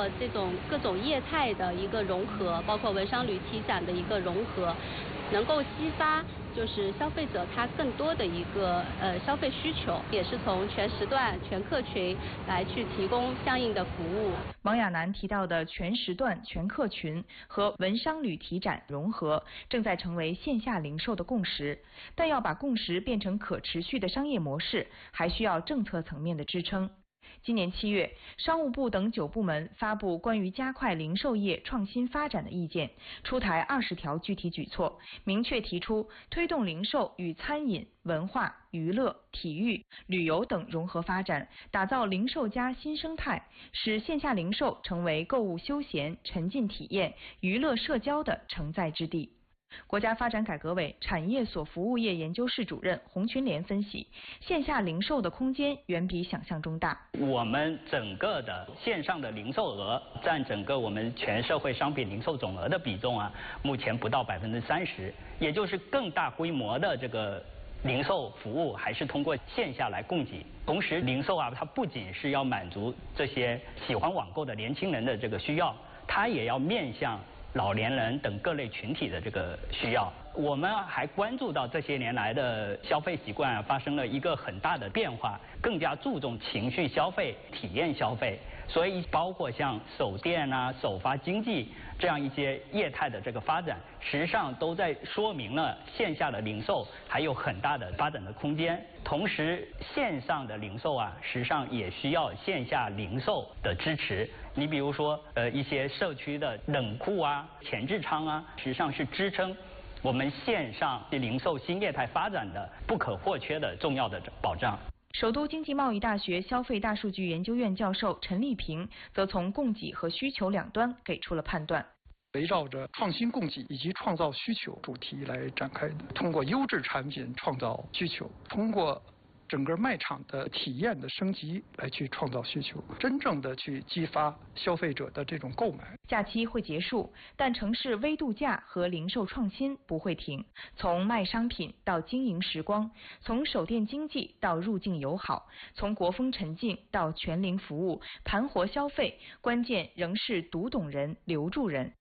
过这种各种业态的一个融合，包括文商旅体展的一个融合，能够激发就是消费者他更多的一个消费需求，也是从全时段、全客群来去提供相应的服务。 王亚楠提到的全时段、全客群和文商旅体展融合，正在成为线下零售的共识，但要把共识变成可持续的商业模式，还需要政策层面的支撑。今年7月，商务部等9部门发布关于加快零售业创新发展的意见，出台20条具体举措，明确提出推动零售与餐饮、文化、娱乐、体育、旅游等融合发展，打造零售加新生态，使线下零售成为购物休闲、沉浸体验、娱乐社交的承载之地。国家发展改革委产业所服务业研究室主任洪群莲分析，线下零售的空间远比想象中大。 我们整个的线上的零售额占整个我们全社会商品零售总额的比重啊，目前不到30%，也就是更大规模的这个零售服务还是通过线下来供给。同时，零售啊，它不仅是要满足这些喜欢网购的年轻人的这个需要，它也要面向老年人等各类群体的这个需要。我们还关注到这些年来的消费习惯发生了一个很大的变化，更加注重情绪消费、体验消费，所以包括像首店啊、首发经济这样一些业态的这个发展，实际上都在说明了线下的零售还有很大的发展的空间。同时，线上的零售啊，实际上也需要线下零售的支持。你比如说，一些社区的冷库啊、前置仓啊，实际上是支撑我们线上零售新业态发展的不可或缺的重要的保障。 首都经济贸易大学消费大数据研究院教授陈立平则从供给和需求两端给出了判断。 围绕着创新供给以及创造需求主题来展开的，通过优质产品创造需求，通过整个卖场的体验的升级来去创造需求，真正的去激发消费者的这种购买。 假期会结束，但城市微度假和零售创新不会停。从卖商品到经营时光，从手店经济到入境友好，从国风沉浸到全零服务，盘活消费，关键仍是读懂人、留住人。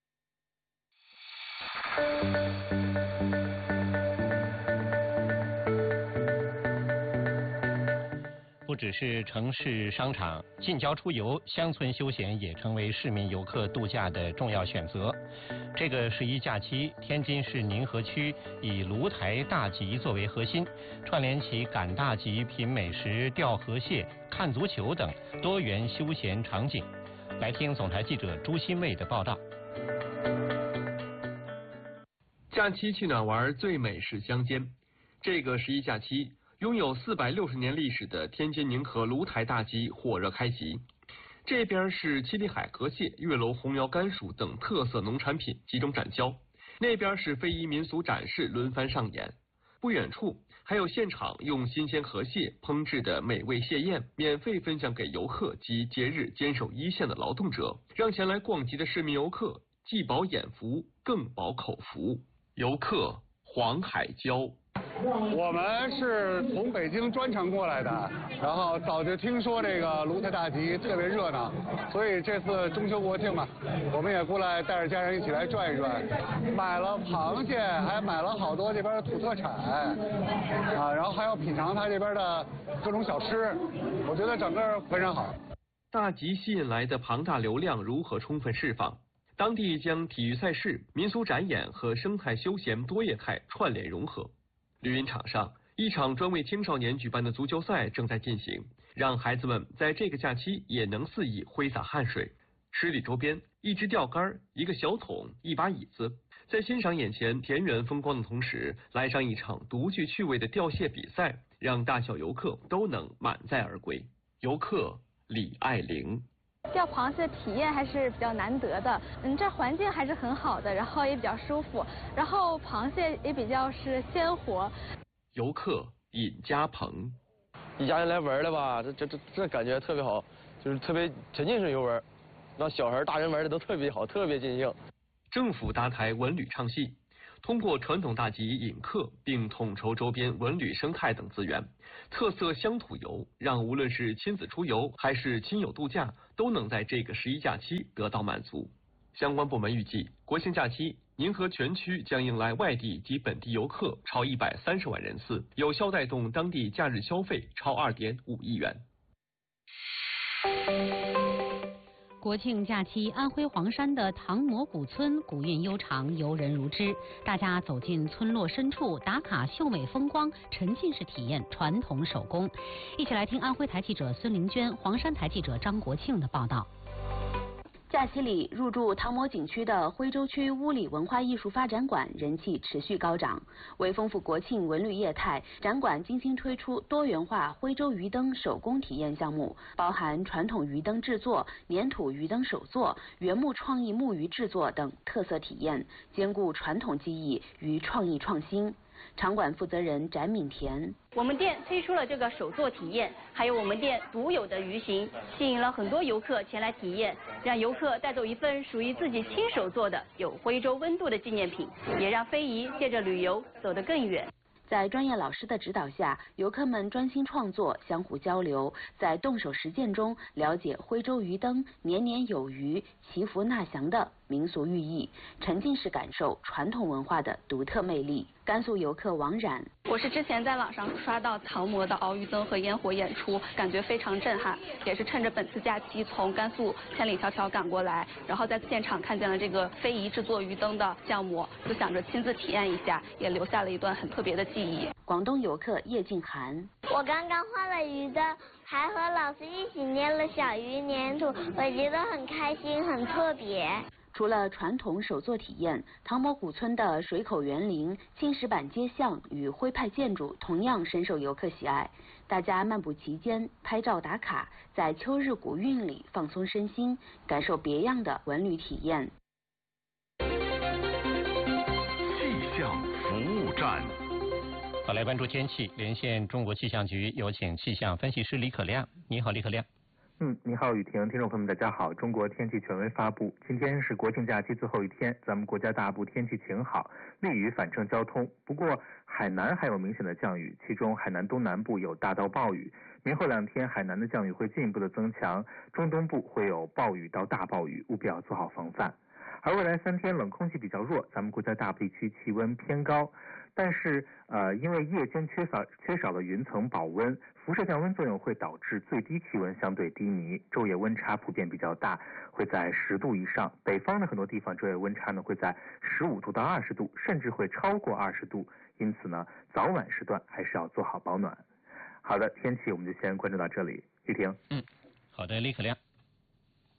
不只是城市商场，近郊出游、乡村休闲也成为市民游客度假的重要选择。这个11假期，天津市宁河区以芦台大集作为核心，串联起赶大集、品美食、钓河蟹、看足球等多元休闲场景。来听总台记者朱新卫的报道。 假期去哪玩？最美是乡间。这个11假期，拥有460年历史的天津宁河芦台大集火热开集。这边是七里海河蟹、月楼红苗甘薯等特色农产品集中展销，那边是非遗民俗展示轮番上演。不远处还有现场用新鲜河蟹烹制的美味蟹宴，免费分享给游客及节日坚守一线的劳动者，让前来逛集的市民游客既饱眼福，更饱口福。游客黄海娇。 我们是从北京专程过来的，然后早就听说这个芦台大集特别热闹，所以这次中秋国庆嘛，我们也过来带着家人一起来转一转，买了螃蟹，还买了好多这边的土特产啊，然后还要品尝它这边的各种小吃，我觉得整个非常好。 大集吸引来的庞大流量如何充分释放？当地将体育赛事、民俗展演和生态休闲多业态串联融合。绿茵场上，一场专为青少年举办的足球赛正在进行，让孩子们在这个假期也能肆意挥洒汗水。十里周边，一支钓竿、一个小桶、一把椅子，在欣赏眼前田园风光的同时，来上一场独具趣味的钓蟹比赛，让大小游客都能满载而归。游客李爱玲。 钓螃蟹体验还是比较难得的，这环境还是很好的，然后也比较舒服，然后螃蟹也比较是鲜活。 游客尹家鹏， 一家人来玩的吧，这感觉特别好，就是特别沉浸式游玩，让小孩大人玩的都特别好，特别尽兴。 政府搭台文旅唱戏， 通过传统大集引客，并统筹周边文旅生态等资源，特色乡土游，让无论是亲子出游还是亲友度假，都能在这个11假期得到满足。相关部门预计，国庆假期宁河全区将迎来外地及本地游客超130万人次，有效带动当地假日消费超2.5亿元。 国庆假期，安徽黄山的唐磨谷村古韵悠长，游人如织。大家走进村落深处，打卡秀美风光，沉浸式体验传统手工。一起来听安徽台记者孙玲娟、黄山台记者张国庆的报道。 假期里，入驻唐磨景区的徽州区乌里文化艺术发展馆人气持续高涨。为丰富国庆文旅业态，展馆精心推出多元化徽州鱼灯手工体验项目，包含传统鱼灯制作、粘土鱼灯手作、原木创意木鱼制作等特色体验，兼顾传统技艺与创意创新。场馆负责人翟敏田： 我们店推出了这个手作体验，还有我们店独有的鱼形，吸引了很多游客前来体验，让游客带走一份属于自己亲手做的有徽州温度的纪念品，也让非遗借着旅游走得更远。 在专业老师的指导下，游客们专心创作，相互交流，在动手实践中了解徽州鱼灯年年有余、祈福纳祥的民俗寓意，沉浸式感受传统文化的独特魅力。甘肃游客王冉： 我是之前在网上刷到唐磨的鳌鱼灯和烟火演出，感觉非常震撼，也是趁着本次假期从甘肃千里迢迢赶过来，然后在现场看见了这个非遗制作鱼灯的项目，就想着亲自体验一下，也留下了一段很特别的记忆。 广东游客叶静涵： 我刚刚画了鱼灯，还和老师一起捏了小鱼粘土，我觉得很开心，很特别。 除了传统手作体验，唐磨谷村的水口园林、青石板街巷与徽派建筑同样深受游客喜爱。大家漫步其间，拍照打卡，在秋日古韵里放松身心，感受别样的文旅体验。 气象服务站。 好，来关注天气，连线中国气象局，有请气象分析师李可亮。你好，李可亮。 你好，雨婷，听众朋友们，大家好。中国天气权威发布，今天是国庆假期最后一天，咱们国家大部天气晴好，利于返程交通。不过海南还有明显的降雨，其中海南东南部有大到暴雨。明后2天，海南的降雨会进一步的增强，中东部会有暴雨到大暴雨，务必要做好防范。而未来3天冷空气比较弱，咱们国家大部地区气温偏高，但是因为夜间缺少了云层保温，辐射降温作用会导致最低气温相对低迷，昼夜温差普遍比较大，会在10度以上。北方的很多地方昼夜温差呢会在15度到20度，甚至会超过20度。因此呢，早晚时段还是要做好保暖。好的，天气我们就先关注到这里。雨婷。 好的，李可亮。